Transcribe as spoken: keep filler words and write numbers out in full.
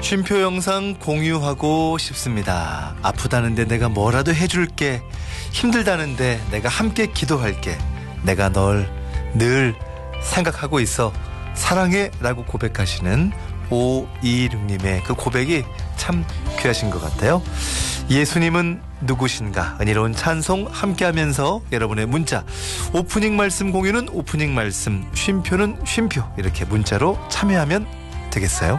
쉼표 영상 공유하고 싶습니다. 아프다는데 내가 뭐라도 해줄게. 힘들다는데 내가 함께 기도할게. 내가 널 늘 생각하고 있어. 사랑해 라고 고백하시는 오이육님의 그 고백이 참 귀하신 것 같아요. 예수님은 누구신가? 은혜로운 찬송 함께하면서 여러분의 문자, 오프닝 말씀 공유는 오프닝 말씀, 쉼표는 쉼표, 이렇게 문자로 참여하면 되겠어요.